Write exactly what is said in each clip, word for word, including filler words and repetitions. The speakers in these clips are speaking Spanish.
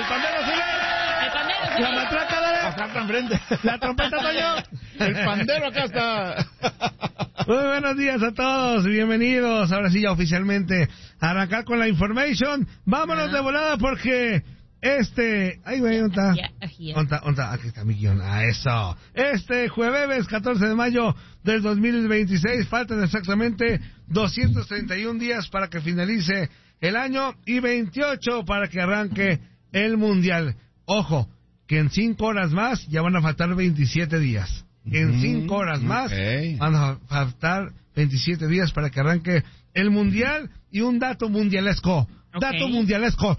pandero, El pandero, la matraca, dale. Matraca enfrente. La trompeta, Toño. El pandero acá está. Muy buenos días a todos, bienvenidos. Ahora sí, ya oficialmente a arrancar con la information. Vámonos de volada porque este... Ay, güey, ¿dónde está? ¿Dónde está? ¿Dónde está? Aquí está mi guión. Ah, eso. Este jueves catorce de mayo del dos mil veintiséis, faltan exactamente doscientos treinta y un días para que finalice el año y veintiocho para que arranque el Mundial. Ojo, que en cinco horas más ya van a faltar veintisiete días. En cinco horas más okay. van a faltar veintisiete días para que arranque el Mundial. Y un dato mundialesco. Okay. Dato mundialesco.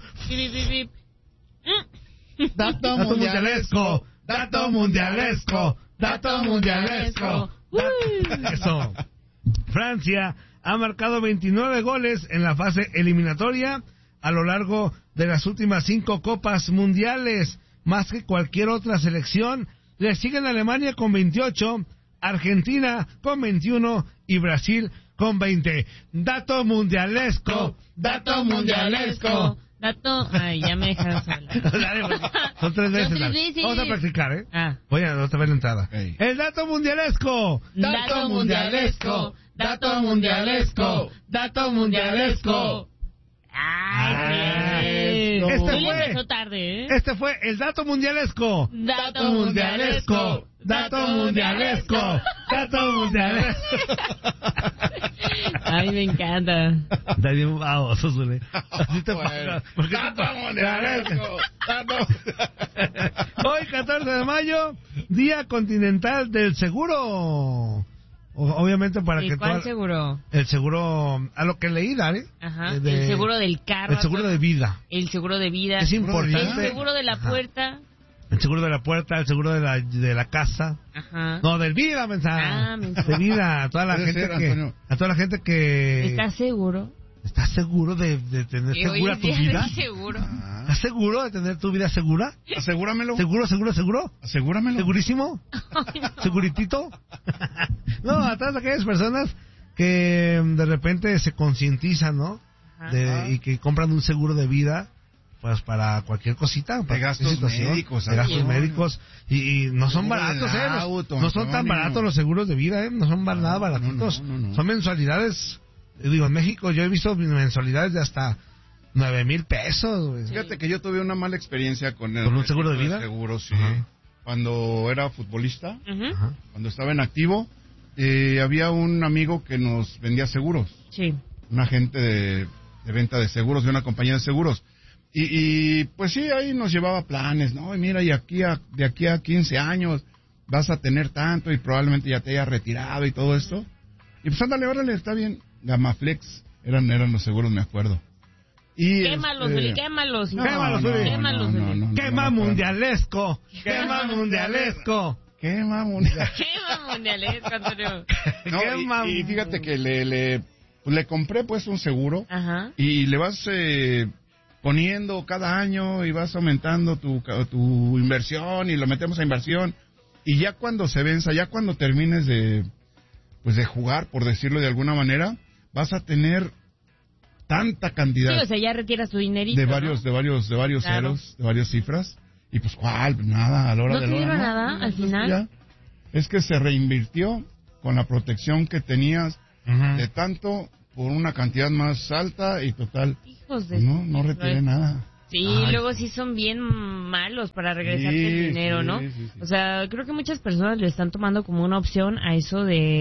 Dato mundialesco. Dato mundialesco. Dato mundialesco. Eso. Francia ha marcado veintinueve goles en la fase eliminatoria a lo largo de las últimas cinco copas mundiales, más que cualquier otra selección. Le siguen Alemania con veintiocho, Argentina con veintiuno y Brasil con veinte. Dato mundialesco, dato mundialesco. Dato... Ay, ya me dejaron hablar. Son tres veces. Vamos a practicar, ¿eh? Ah. Voy a otra vez la entrada. Okay. El dato mundialesco. Dato mundialesco, dato mundialesco, dato mundialesco. Ay, este fue, empezó tarde, ¿eh? Este fue el dato mundialesco. Dato mundialesco. Dato mundialesco. Dato mundialesco. Ay, me encanta. Está bien baboso, Zule. Así te pasa. Dato mundialesco. Hoy, catorce de mayo, Día Continental del Seguro. Obviamente para ¿Y que cuál toda, seguro? El seguro, a lo que leí, Dale. Ajá, de, el seguro del carro. El seguro de vida. El seguro de vida. Es importante. El seguro de la Ajá. puerta. El seguro de la puerta, el seguro de la, de la casa. Ajá. No, del vida, pensaba. Ah, de vida, a toda la gente ser, que... Antonio. A toda la gente que... ¿Estás seguro? ¿Estás seguro de, de tener segura tu vida? Seguro. Ah. ¿Estás seguro de tener tu vida segura? Asegúramelo. ¿Seguro, seguro, seguro? Asegúramelo. ¿Segurísimo? No. ¿Seguritito? No, a todas aquellas personas que de repente se concientizan, ¿no? De, y que compran un seguro de vida, pues para cualquier cosita. Para de gastos situación, médicos. De gastos no, médicos. Y, y no son baratos, ¿eh? Auto, no son tan baratos los seguros de vida, ¿eh? No son no, nada baratitos. No, no, no. Son mensualidades. Digo, en México yo he visto mensualidades de hasta nueve mil pesos, güey. Fíjate que yo tuve una mala experiencia con el ¿Con un seguro de vida? Seguro, sí. Ajá. Cuando era futbolista, uh-huh. cuando estaba en activo, eh, había un amigo que nos vendía seguros. Sí. Un agente de, de venta de seguros, de una compañía de seguros. Y, y pues sí, ahí nos llevaba planes, ¿no? Y mira, y aquí a, de aquí a quince años vas a tener tanto y probablemente ya te hayas retirado y todo esto. Y pues ándale, órale, está bien. Gamaflex eran, eran los seguros, me acuerdo. Y quémalos, este... quémalos, no, quémalos, no, quémalos, no, no, no, quema no, mundialesco, quema mundialesco, quema mundialesco, quema mundialesco, Antonio. No, y, y fíjate que le, le, pues le compré pues un seguro. Ajá. Y le vas eh, poniendo cada año y vas aumentando tu, tu inversión y lo metemos a inversión. Y ya cuando se venza, ya cuando termines de, pues de jugar, por decirlo de alguna manera, vas a tener tanta cantidad. Sí, o sea, ya retiras tu dinerito, de varios, ¿no? de varios, de varios Claro. ceros, de varias cifras. Y pues, ¿cuál? Nada, a la hora ¿No de te la hora. dieron ¿no? nada al Pues, final? ya. Es que se reinvirtió con la protección que tenías uh-huh. de tanto por una cantidad más alta y total. Hijos de... Pues no, no retiré nada. Sí, Ay. luego sí son bien malos para regresarte Sí, el dinero, sí, ¿no? sí, sí. O sea, creo que muchas personas le están tomando como una opción a eso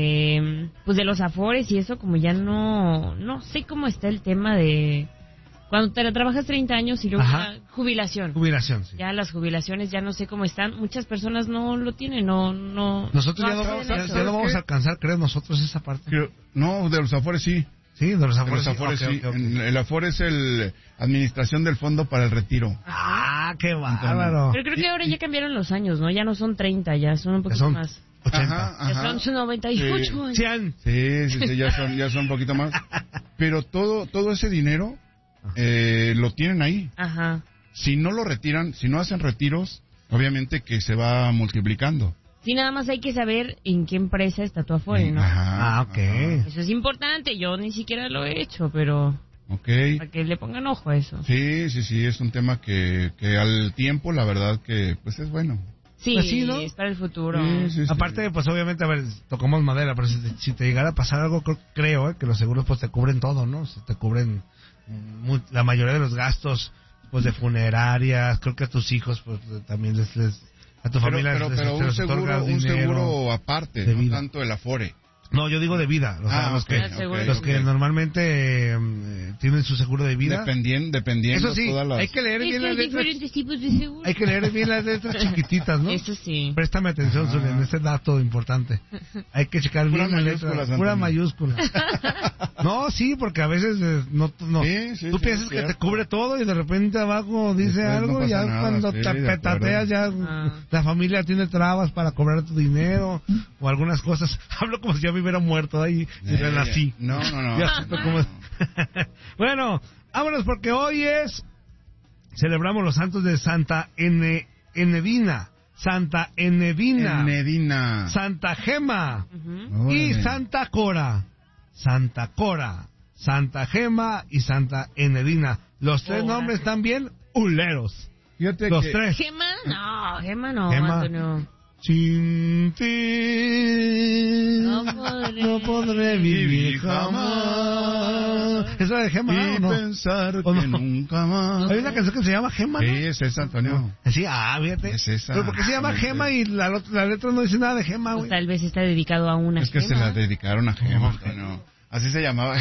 de, pues de los afores y eso, como ya no, no sé cómo está el tema de cuando te trabajas treinta años y luego Ajá. ya, jubilación. Jubilación, sí. Ya las jubilaciones ya no sé cómo están. Muchas personas no lo tienen, no, no. Nosotros ya no, hacen ya, eso. ya no vamos a alcanzar, creo, nosotros esa parte. Creo- no, de los afores sí. Sí, de los De afores. los afores sí. sí. Ok, ok, ok. En- El afore es el administración del fondo para el retiro. Ah, qué bárbaro. Pero creo que ahora ya cambiaron los años, ¿no? Ya no son treinta, ya son un Ya poquito son más. ochenta. Ajá, Ya ajá. son sus noventa y ocho años. cien. Sí, sí, sí, ya son, ya son un poquito más. Pero todo, todo ese dinero eh, lo tienen ahí. Ajá. Si no lo retiran, si no hacen retiros, obviamente que se va multiplicando. Sí, nada más hay que saber en qué empresa está tu afore, ¿no? Ajá, Ah, ok. ajá. Eso es importante, yo ni siquiera lo he hecho, pero Okay. Para que le pongan ojo a eso. Sí, sí, sí, es un tema que, que al tiempo, la verdad que, pues es bueno. Sí, pues sí, ¿no? es para el futuro. Sí, sí, sí. Aparte, pues obviamente, a ver, tocamos madera, pero si te, si te llegara a pasar algo, creo, creo eh, que los seguros pues te cubren todo, ¿no? Se te cubren muy, la mayoría de los gastos, pues de funerarias, creo que a tus hijos, pues también les, les a tu Pero, familia pero, les, pero les, un les otorga seguro, un dinero. seguro aparte, de no vida. tanto el Afore. No, yo digo de vida, o sea, Ah, los ok, que, ok, los ok. que normalmente eh, tienen su seguro de vida. Dependiendo, dependiendo Eso sí, todas las... hay que leer Es bien que las hay letras. diferentes tipos de seguros. Hay que leer bien las letras chiquititas, ¿no? Eso sí. Préstame atención, Ah. Zulia, en este dato importante. Hay que checar Pura bien las mayúscula, letras, pura Antonio. mayúscula. No, sí, porque a veces eh, no, no. Sí, sí, tú sí, piensas es que te cierto. cubre todo y de repente abajo dice Después no algo y pasa ya nada, cuando sí, te de petateas ya Ah. la familia tiene trabas para cobrar tu dinero o algunas cosas. Hablo como si ya me hubiera muerto ahí y Eh, renací. No, no, no. Ya supe no, cómo es. no. Bueno, vámonos porque hoy es... Celebramos los santos de Santa Ene, Enedina, Santa Enedina, Medina. Santa Gema Ujú. y Órale. Santa Cora. Santa Cora, Santa Gema y Santa Enedina. Los tres Cora. nombres están bien huleros. Fíjate Los que... tres. ¿Gema? No, Gema no, Gema. Antonio. Sin ti No podré, no podré vivir jamás. ¿Esa de Gema Y o no? pensar ¿O no? que nunca más... Hay una canción que se llama Gema, Sí, ¿no? es esa, Antonio. Sí, ah, fíjate. Es esa. ¿Pero por qué se llama No, Gema es- y la, lot- la letra no dice nada de Gema, Pues güey? tal vez está dedicado a una Es que se Gema. la dedicaron a Gema, Antonio. Así se llamaba.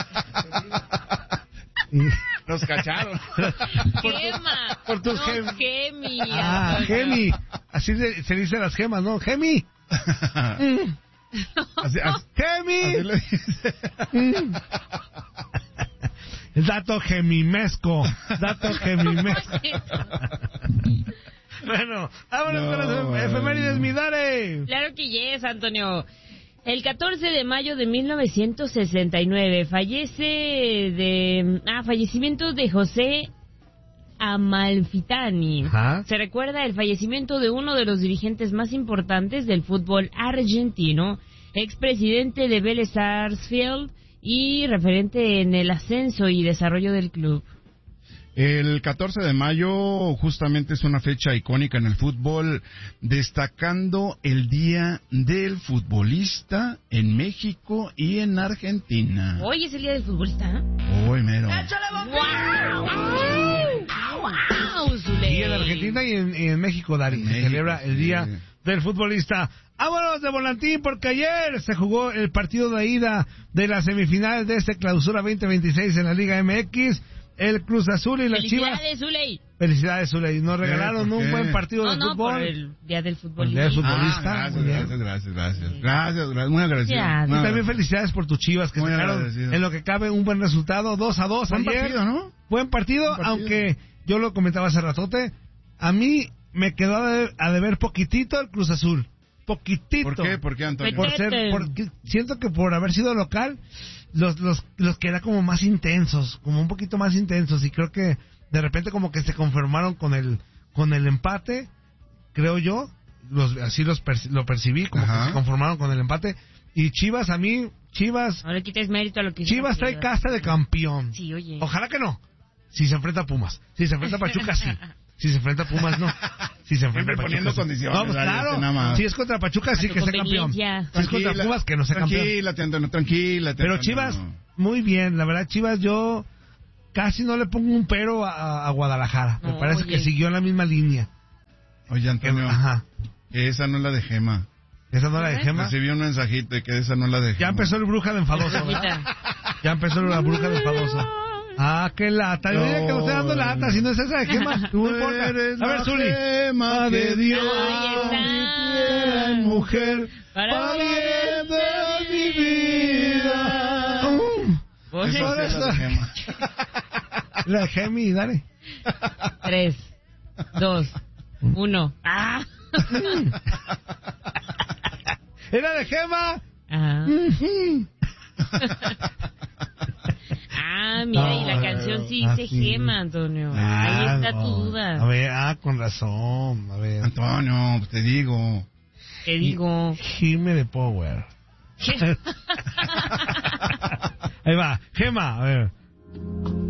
Nos cacharon. Gema. por tus no, gem- Gemi. Ah, Antonio. Gemi. Así se, se dice las gemas, ¿no? Gemi. Mm. Así, así- Gemi. así le dice. Mm. Dato gemimesco. Dato gemimesco. Bueno, vámonos No, con las bueno. efemérides, mi Dare. Claro que yes, Antonio. El catorce de mayo de mil novecientos sesenta y nueve fallece de... Ah, fallecimiento de José Amalfitani. Ajá. Se recuerda el fallecimiento de uno de los dirigentes más importantes del fútbol argentino, expresidente de Vélez Sarsfield y referente en el ascenso y desarrollo del club. El catorce de mayo justamente es una fecha icónica en el fútbol, destacando el Día del Futbolista en México y en Argentina. Hoy es el día del futbolista. Uy, mero. ¡Wow! ¡Wow! Zuley! Y en Argentina y en, y en México, Dari, En se México, celebra el sí. Día del Futbolista. Vámonos de volantín porque ayer se jugó el partido de ida de las semifinales de este clausura veinte veintiséis en la Liga M X. El Cruz Azul y las Chivas. ¡Felicidades, Zuley! Felicidades, Zuley. Nos regalaron ¿por un qué? buen partido No, de no, fútbol. por el día del Por el futbolista. día del futbolista. Ah, gracias, Muy bien. gracias, gracias, gracias. Gracias, gracias, muy agradecido. Ya, muy Y también agradecido. felicidades por tus Chivas que Muy sacaron agradecido. en lo que cabe un buen resultado, dos a dos Buen ayer. partido, ¿no? Buen partido, Buen partido. aunque yo lo comentaba hace ratote, a mí me quedó a deber, a deber poquitito el Cruz Azul. Poquitito. ¿Por qué? ¿Por qué, Antonio? Por ser, Vete. porque siento que por haber sido local, los, los, los que eran como más intensos, como un poquito más intensos, y creo que de repente como que se conformaron con el, con el empate, creo yo, los, así los perci- lo percibí, como Ajá. que se conformaron con el empate, y Chivas a mí, Chivas, No le quites mérito a lo que hizo Chivas la trae Chivas. casa de campeón. Sí, oye. Ojalá que no. Si se enfrenta a Pumas. Si se enfrenta a Pachuca, sí. Si se enfrenta a Pumas, no. Si se enfrenta Siempre a Pachuca, poniendo sí. condiciones, No, pues ¿verdad? claro. Este, nada más. Si es contra Pachuca, sí tu que sea campeón. conveniencia. Si es contra Tranquila, Pumas, que no sea campeón. Tranquila, Antonio, tranquila. Pero Chivas, muy bien. La verdad, Chivas, yo casi no le pongo un pero a, a Guadalajara. Me No, parece oye. que siguió en la misma línea. Oye, Antonio, Ajá. esa no es la de Gema. Esa no es la de Gema. Recibí un mensajito de que esa no es la de Gema. Ya empezó el bruja de enfadoso, ¿verdad? Ya empezó la bruja de enfadoso. Ah, qué lata. Yo diría que no estoy dando lata, si no es esa de Gema. No Tú importa. eres A ver, la Zuli. Gema de Dios. Ahí está. Eres mujer Para para bien bien de mi vida. Mm. Oye. Esa sí es la de Gema. La de Gemi, dale. Tres, dos, uno. ¡Ah! ¿Era de Gema? Ah, ah mira, y la No, canción sí ah, dice sí. Gema, Antonio. Ah, Ahí está no. tu A duda. ver, ah, con razón. A ver. Antonio, pues te digo. Te digo. Gime de Power. Ahí va, Gema, a ver.